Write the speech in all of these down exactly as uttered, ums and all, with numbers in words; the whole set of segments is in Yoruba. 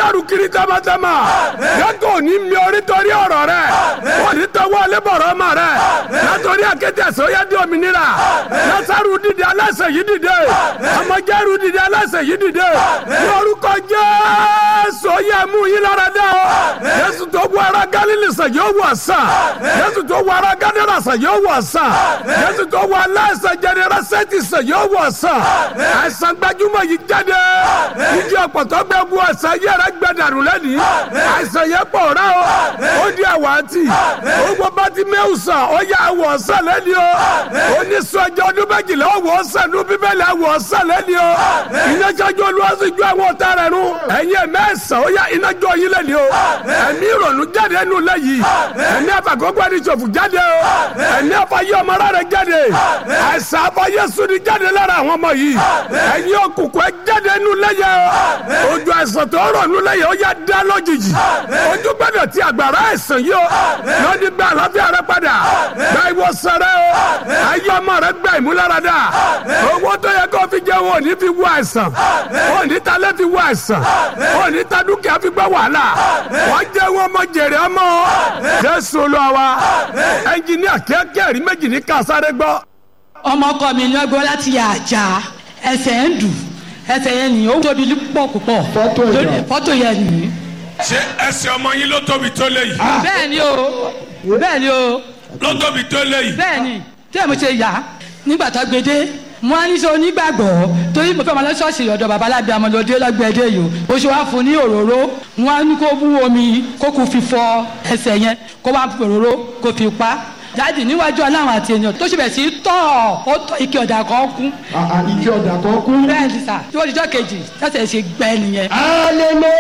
dàrú kiri tamatama yàtọ̀ ní mi orí torí ọ̀rọ̀ rẹ̀ wọ́n ní tọwọ́ alébọ̀rọ̀ ọmọ rẹ̀ látọ̀rí akéde sọ́yà di òmìnira lásàrù dìde aláṣẹ yìí dìde ọmọjẹ́rù dìde aláṣẹ yìí dìde lórúkọ Jésù yẹ mú yín lára dá o Jésù tó wọ ara Gálílì sàn yóò wọ̀ sàn Jésù tó wọ ara Gádárà sàn yóò wọ̀ sàn Jésù tó wọ aláṣẹ jẹnẹrẹsẹ̀tì sàn yóò wọ̀ sàn àìsàn gbajúmọ̀ yìí jáde ìdí ọ̀pọ̀tọ́ gbẹ bu àìsàn yẹrẹ gbẹ dànù lẹ́nìí àìsàn yẹn pọ̀ rẹ o ó di àwàtì owó bá ti mẹ́wù sàn ó yà wọ̀ sàn lẹ́nìí o ó ní sọ́jọ́ ọdún méjìlá ó wọ̀ sàn ní bíbélì àwọ̀ sàn lẹ́nìí o iná jọjọ́ olúwàsí ju àwọn ọ̀tá rẹ̀ rú ẹ̀yin mẹ́sàn ó yà iná jọ yín lẹ́nìí o ẹ̀mí ìrònú jáde nù lẹ́yìn ẹ̀mí àfàgọ́gbọ́ ni ṣòfò jáde o ẹ̀mí àfàyè ọmọ rẹ̀ jáde àìsàn àfàyè sùnì jáde lára àwọn ọmọ yìí ẹ̀yin òkùnkùn ẹ̀ jáde nù lẹ́yìn o ojú àìsàn tó rọ̀ nù lẹ́yìn ó yà dá lójijì ojú gbọ́dọ̀ ti àgbàrá àìsàn yìí o lọ́ni gba àlàáfíà rẹ padà gba ìwòsàn rẹ o ayé ọmọ rẹ gba ìmúláradá owó tó yẹ kó fi jẹun ò ní fi wọ àìsàn ò ní ta lẹ́ fi wọ àìsàn ò ní ta dúkìá fi gbọ́ wàhálà wọ́n jẹ́ wọn ọmọ jèrè ọmọ Jésù Olúwa wa ẹnjìníà kíákíá rí méjì ní kásáré gbọ́. ọmọ ọkọ mi ní ọgbọ́n láti yà àjà ẹsẹ̀ ń dùn ẹsẹ̀ yẹn nìyí ó tóbi púpọ̀ púpọ̀ fọ́tò yẹn nìyí. ṣé ẹsẹ̀ ọmọ yín ló tóbi tó léyìí. bẹ́ẹ̀ ni o bẹ́ẹ̀ ni o. ló tóbi tó léyìí. bẹ́ẹ̀ ni tí èmi ṣe yà nígbà tó gbé dé mo á ní sọ onígbàgbọ́ torí mo fẹ́ máa lọ ṣọ́ọ̀ṣì ọ̀dọ̀ babalábí amọ̀lódé lọ́gbẹ̀dẹ yìí o ṣe wá fún ní òróró mo á ní kó bú omi kó kó fi fọ ẹsẹ̀ yẹn kó wá òróró kó fi pa jáde níwájú aláwọn àti èèyàn tó ṣe bẹ̀ sí tọ̀ ó tọ̀ ike ọ̀dà kan kú. ike ọ̀dà kan kú. bẹ́ẹ̀ ni sà tí wọ́n ti jọ́ kejì tẹ̀sẹ̀ ṣe gbẹ nìyẹn. hallelujah.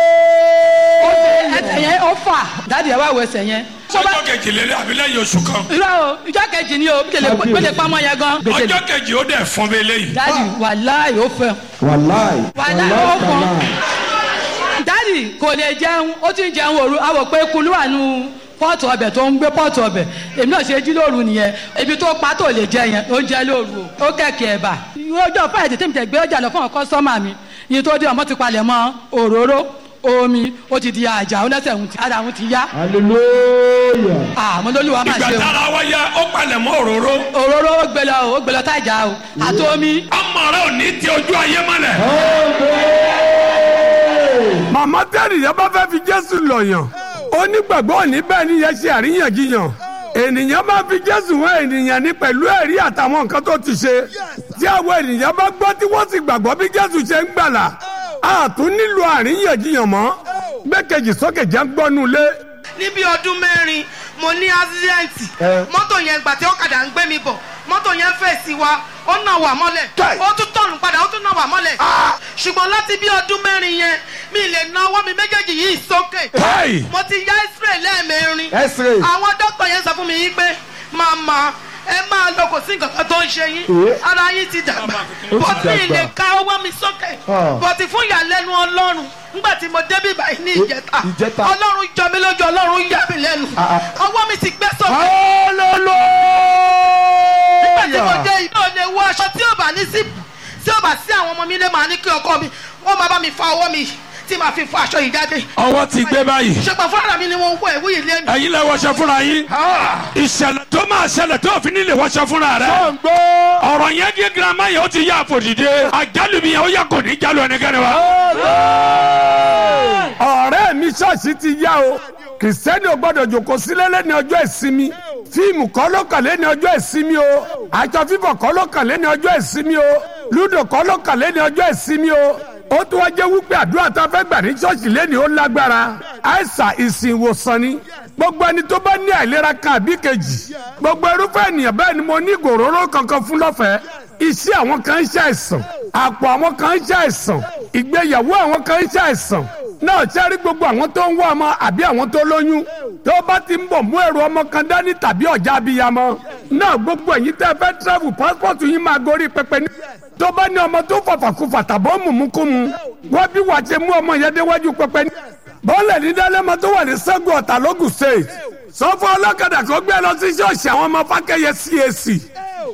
ó ṣe ẹsẹ̀ yẹn ó fà jáde ẹ̀ wá wo ẹsẹ̀ yẹn. ọjọ́ kejì lè rí abilẹ̀ yóò oṣù kan. irọ́ o ìjọ́ kejì ni o gbèlè pamọ́ yẹn gan. ọjọ́ kejì ó dẹ̀ fún mi léyìí. jáde wàláì ó fẹ́. wàláì wàláì ó fọ́n. jáde kò lè jẹun ó ti ń jẹun òru àwọ̀ pé kulú wà nù pọ́ọ̀tù ọbẹ̀ tó ń gbé pọ́ọ̀tù ọbẹ̀ èmi náà ṣe jí lóru nìyẹn ibi tó pa tó lè jẹ yẹn ó jẹ lóru ó kẹ̀kẹ́ ẹ̀bà ọjọ́ fáìdì tèmi tẹ̀ gbé ọjà lọ fún ọkọ sọ́mà mi yìí tó dé ọmọ ti palẹ̀ mọ́ òróró omi ó ti di àjà ó lẹ́sẹ̀ ń ti ara òun ti yá. hallelujah. àmọ́ lóluwà máa ṣe o. ìgbà tára wa yá ó palẹ̀ mọ́ òróró. òróró ó gbé lọ ó gbé lọ tájà o àti omi. ọmọ rẹ ò ní ti ojú ayé mọ́lẹ̀. màmá tẹ́lẹ̀ yẹn bá fẹ́ fi Jésù lọ̀yàn onígbàgbọ́ òní bẹ́ẹ̀ ni yẹn ṣe àríyànjiyàn ènìyàn máa fi Jésù wọn ènìyàn ní pẹ̀lú ẹ̀rí àtàwọn nǹkan tó ti ṣe tí àwọn ènìyàn bá gbọ́ tí wọ́n sì gbàgbọ́ bí Jésù ṣe ń gbàlà a tún nílò àríyànjiyàn mọ́ gbẹ́kejì sókè jẹ́ ń gbọ́nú lé. ní bí ọdún mẹ́rin mo ní ásídẹ́ǹtì mọ́tò yẹn gbà tí ọ̀kadà ń gbé mi bọ̀ mọ́tò yẹn fẹ̀ sí wa ó nà wà mọ́lẹ̀ ó tún tọ̀nù padà ó tún nà wà mọ́lẹ̀ ṣùgbọ́n láti bí ọdún mẹ́rin yẹn mi lè na ọwọ́ mi méjèèjì yìí sókè mo ti ya x-ray lẹ́ẹ̀mẹrin àwọn dókítà yẹn sọ fún mi yìí pé màmá ẹ máa lọ kò sí nǹkan kan tó ń ṣe yín ara yín ti dàgbà bọ́tí ilé ká ọwọ́ mi sókè bọ́tí fún ìyàlẹ́nu Ọlọ́run nígbà tí mo débí báyìí ní ìjẹta Ọlọ́run jọ mí lójú Ọlọ́run yà mí lẹ́nu ọwọ́ mi ti gbé sókè. nígbà tí mo dé ìbí ò lè wọ aṣọ tí ò bá ní sí tí ò bá sí àwọn ọmọ mi lè máa ní kí ọkọ mi wọ́n máa bá mi fa ọwọ́ mi tí màá fi fọ aṣọ yìí jáde. ọwọ́ ti gbé báyìí. ṣùgbọ́n fúnra mi ni wọ́n ń wọ ẹ̀wú yìí lẹ́nu. ẹ̀yin lè wọṣọ fúnra yín. ìṣẹ̀lẹ̀ tó máa ṣẹlẹ̀ tó fi ní lè wọṣọ fúnra rẹ̀. ọ̀rọ̀ yẹn di girama yẹn ó ti yá àfòdìde. àjálù mi yẹn ó yà kò ní jálù ẹnikẹ́ni wa. ọ̀rẹ́ mi ṣọ́ọ̀ṣì ti yá o kìrìsìtẹ́nì ò gbọ́dọ̀ jòkó sílẹ̀ lẹ́ni ọjọ́ ìsinmi fíìmù kọ́ ló kàn lẹ́ni ọjọ́ ìsinmi o aṣọ fífọ̀ kọ́ ló kàn lẹ́ni ọjọ́ ìsinmi o lúdò kọ́ ló kàn lẹ́ni ọjọ́ ìsinmi o ó tún wá jẹ́ wípé àdúrà tá a fẹ́ gbà ní ṣọ́ọ̀ṣì lẹ́ni ó lágbára àìsàn ìsìn ìwòsàn ni gbogbo ẹni tó bá ní àìlera kan àbí kejì gbogbo irúfẹ́ ènìyàn bẹ́ẹ̀ ni mo ní ìgòróró kankan fún lọ́fẹ̀ẹ́ iṣẹ́ àwọn kan ń ṣàìsàn àpò àwọn kan ń ṣàìsàn ìgbéyàwó àwọn kan ń ṣàìsàn náà sẹ́rí gbogbo àwọn tó ń wá ọmọ àbí àwọn tó lóyún tó bá ti ń bọ̀ mú èrò ọmọ kan dání tàbí ọ̀já abiyamọ náà gbogbo ẹ̀yin tẹ́ fẹ́ travel passport yín máa gorí pẹpẹ ní. tó bá ní ọmọ tó fàfàkùfà tàbọ̀ mùmúkùmù wọ́n bí wàá ṣe mú ọmọ yẹn déwájú pẹpẹ ní. bọ́ọ̀lù ní dálẹ́mọ tó wà ní Ṣẹ́gun Ọ̀tà lógùn state sọ fún ọlọ́kadà kó gbé lọ sí ṣọ́ọ̀ṣì àwọn ọmọ Fákẹ́yẹ C A C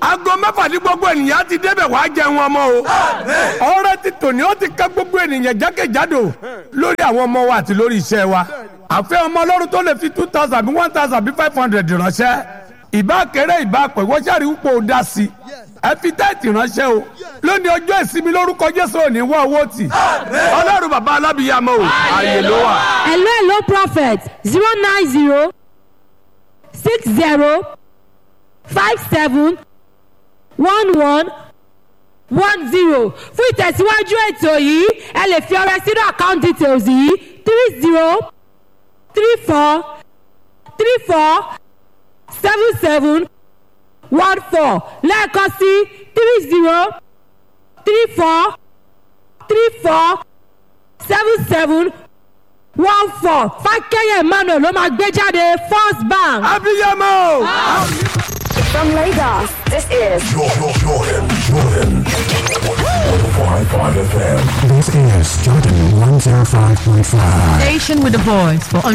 aago mẹ́fà ní gbogbo ènìyàn ti débẹ̀ wàá jẹun ọmọ o. ọrẹ ti tòní ó ti ká gbogbo ènìyàn jákèjádò lórí àwọn ọmọ wa àti lórí iṣẹ́ wa. àfẹ́ ọmọ ọlọ́run tó lè fi two thousand bí one thousand bí five hundred ránṣẹ́. ìbá kéré ìbá pẹ̀ wọ́n ṣàrí wúpọ̀ ó dá sí. ẹ fi tẹ́ẹ̀tì ránṣẹ́ o. lónìí ọjọ́ ìsinmi lórúkọ Jésù ò ní wọ́ owó tì. ọlọ́run bàbá alábìyàmọ o ààyè ló wà. hello hello prophet zero nine zero six zero five seven one one one zero fún ìtẹ̀síwájú ètò yìí ẹ lè fi ọrẹ sínú account details yìí three zero three four three four seven seven one four lẹ́ẹ̀kan sí three zero three four three four seven seven one four Fákẹ́yẹ Emmanuel ló máa gbé jáde First Bank. abiyamọ. From Lagos, this is Jordan, Jordan, Jordan. one oh five point five F M. This is Jordan one oh five point five. Station with a voice for